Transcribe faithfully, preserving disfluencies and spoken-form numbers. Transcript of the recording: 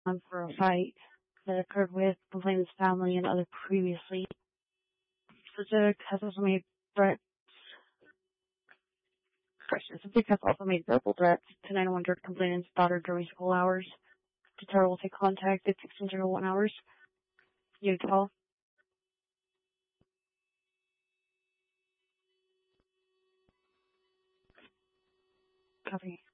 um, for a fight that occurred with complainant's family and others previously. Specific has also made threats. Specific has also made verbal threats to nine one hundred complainant's daughter during school hours. To tell her will take contact at sixteen oh one hours. You call. Copy.